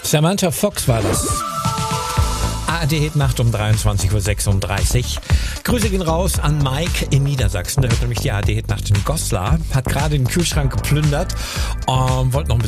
Samantha Fox war das. ARD-Hitnacht um 23.36 Uhr. Grüße gehen raus an Mike in Niedersachsen. Der hört nämlich die ARD-Hitnacht in Goslar. Hat gerade den Kühlschrank geplündert. Wollte noch ein bisschen